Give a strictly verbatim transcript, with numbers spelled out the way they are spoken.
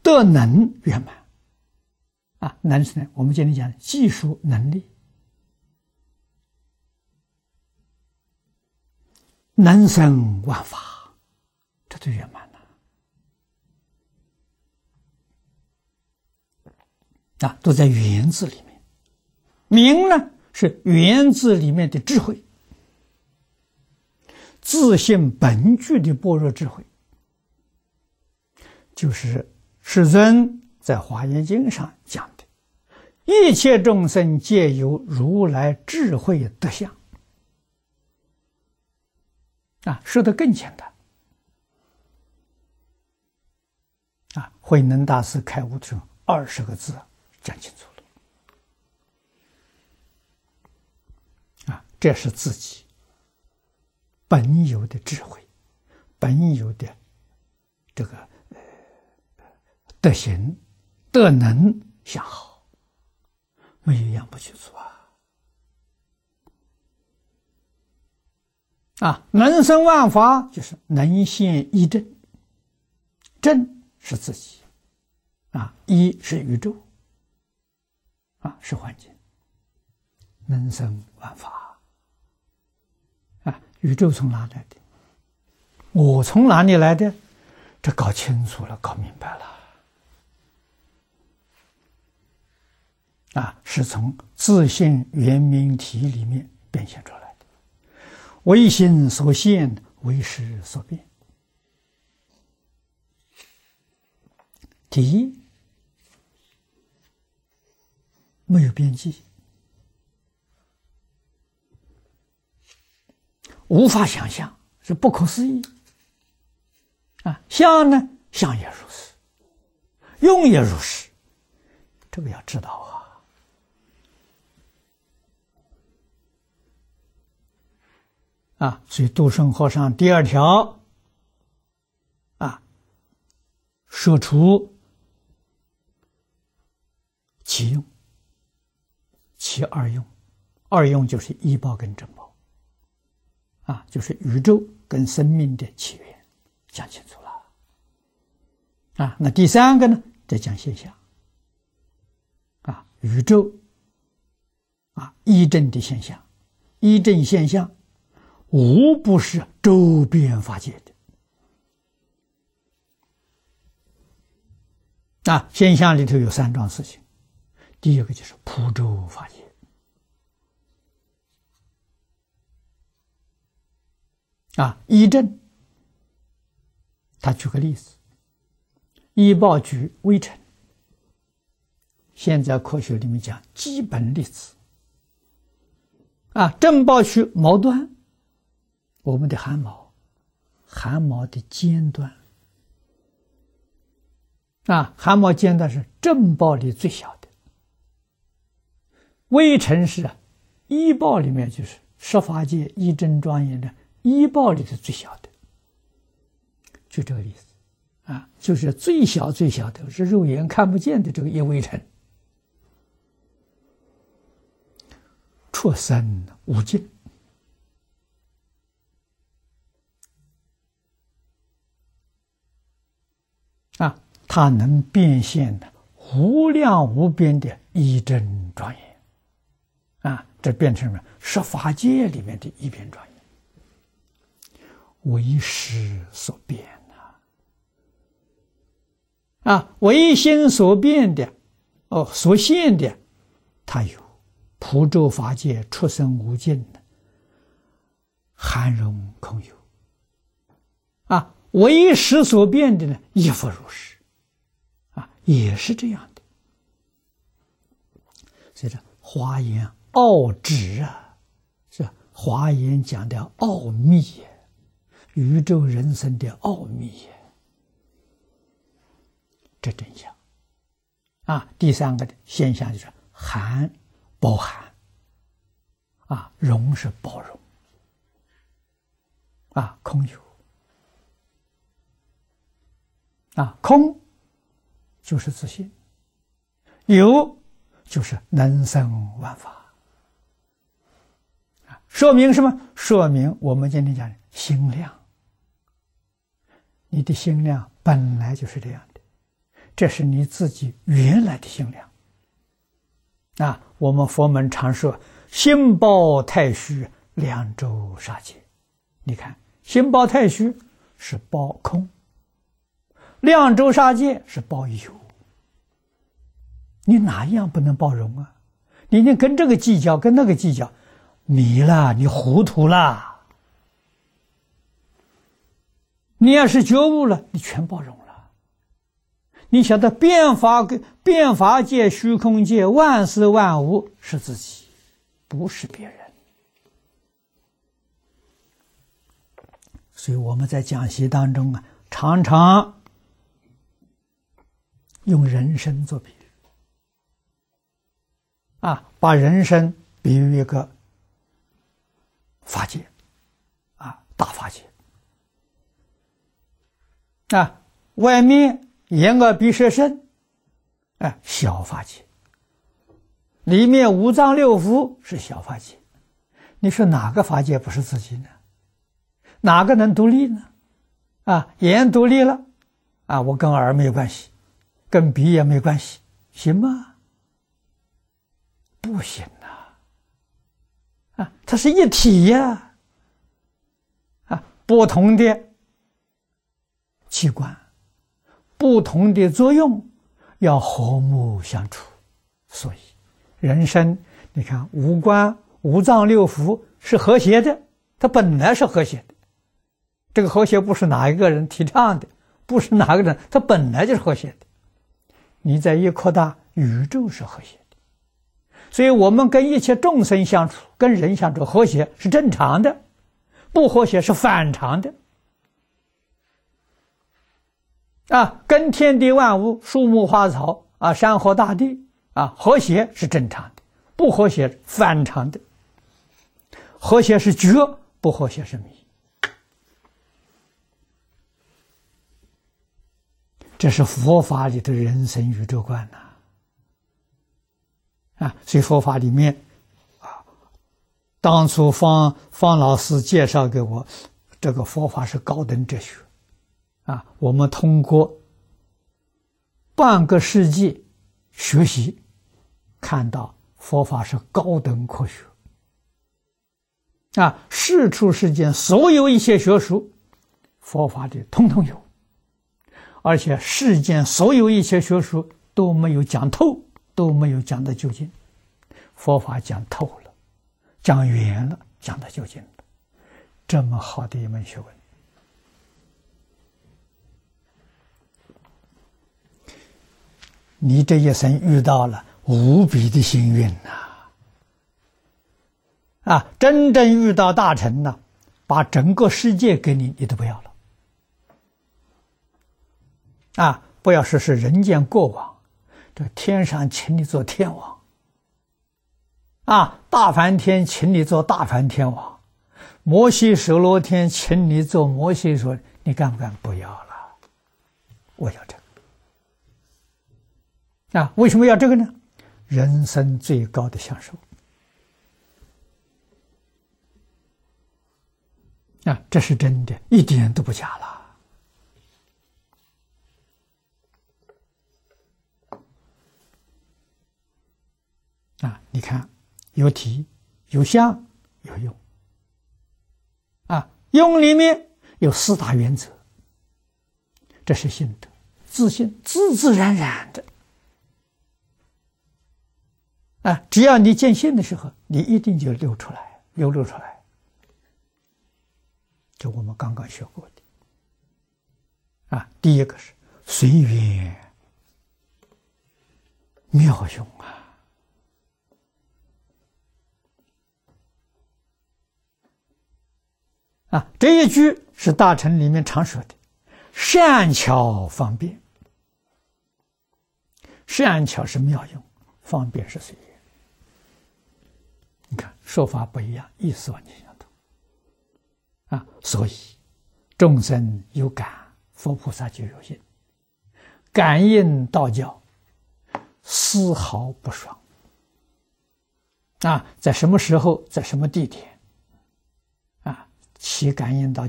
德能圆满。啊，能是呢，我们今天讲技术能力，能生万法，这就圆满了。啊，都在圆字里面。明呢是圆字里面的智慧，自性本具的般若智慧，就是世尊在《华严经》上讲的，一切众生皆有如来智慧德相。啊，说的更简单。啊，慧能大师开悟的时候，二十个字讲清楚了。啊，这是自己本有的智慧，本有的这个呃德行、德能相好，没有一样不去做啊！啊，能生万法就是能现一真，真是自己，啊，一是宇宙，啊，是环境，能生万法，啊，宇宙从哪来的？我从哪里来的？这搞清楚了，搞明白了。啊，是从自性圆明体里面变现出来的，唯心所现，唯识所变。第一，没有边际，无法想象，是不可思议。啊，相呢，相也如是，用也如是，这个要知道啊。啊，所以度生和尚第二条，啊，说出其用，其二用，二用就是依报跟正报，啊，就是宇宙跟生命的起源，讲清楚了。啊，那第三个呢，再讲现象，啊，宇宙，啊，依正的现象，依正现象。无不是周边法界的。啊，现象里头有三桩事情，第一个就是普周法界。啊，依正，他举个例子，依报举微尘，现在科学里面讲基本粒子。啊，正报举毛端。我们的汗毛，汗毛的尖端，啊，汗毛尖端是正报里最小的，微尘是依报里面就是十法界一真庄严的依报里的最小的，就这个意思，啊，就是最小最小的是肉眼看不见的这个一微尘，出生无尽。啊，它能变现的无量无边的一真庄严，啊，这变成了十法界里面的一边庄严，为识所变呐，啊，唯心所变的，哦，所现的，它有普周法界出生无尽的，含容空有，啊。唯识所变的呢，亦复如是，啊，也是这样的。所以这华严奥旨啊，是华严讲的奥秘也，宇宙人生的奥秘也，这真相。啊，第三个现象就是含包含，啊，容是包容，啊，空有。啊，空就是自性，有就是能生万法。啊，说明什么？说明我们今天讲的心量，你的心量本来就是这样的， 这是你自己原来的心量。啊，我们佛门常说心包太虚，两周杀戒。你看，心包太虚是包空，两周杀戒是包有。你哪一样不能包容啊？你你跟这个计较，跟那个计较，迷了，你糊涂了。你要是觉悟了，你全包容了。你晓得变法变法界、虚空界，万事万物是自己，不是别人。所以我们在讲习当中啊，常常用人生做比喻，啊，把人生比喻一个法界，啊，大法界。啊，外面眼耳鼻舌身，啊，小法界；里面五脏六腑是小法界。你说哪个法界不是自己呢？哪个能独立呢？啊，眼独立了，啊，我跟耳没有关系，跟鼻也没关系，行吗？不行啊！啊，它是一体呀！啊，不同的器官，不同的作用，要和睦相处。所以人生你看，五官五脏六腑是和谐的，它本来是和谐的。这个和谐不是哪一个人提倡的，不是哪个人，它本来就是和谐的。你再一扩大，宇宙是和谐的。所以我们跟一切众生相处，跟人相处，和谐是正常的，不和谐是反常的。啊，跟天地万物、树木花草啊、山河大地啊，和谐是正常的，不和谐是反常的。和谐是觉，不和谐是迷。这是佛法里的人生宇宙观呐、啊！啊，所以佛法里面啊，当初方方老师介绍给我，这个佛法是高等哲学。啊，我们通过半个世纪学习，看到佛法是高等科学。啊，世出世间所有一些学术，佛法里通通有，而且世间所有一些学术都没有讲透，都没有讲得究竟。佛法讲透了，讲圆了，讲得究竟了，这么好的一门学问。你这一生遇到了无比的幸运呐！啊，真正遇到大乘呢，把整个世界给你，你都不要了。啊，不要说是人间过往，这天上请你做天王，啊，大梵天请你做大梵天王，摩西舍罗天请你做摩西说，你敢不敢？不要了，我要这个。啊，为什么要这个呢？人生最高的享受。啊，这是真的，一点都不假了。啊，你看，有体，有相，有用。啊，用里面有四大原则，这是心得，自信，自自然然的。啊，只要你见性的时候，你一定就流出来，流露出来。这我们刚刚学过的。啊，第一个是随缘妙用啊！啊，这一句是大乘里面常说的，善巧方便。善巧是妙用，方便是随缘。你看说法不一样，意思完全相同啊！所以众生有感，佛菩萨就有应，感应道教丝毫不爽啊！在什么时候，在什么地点啊，其感应道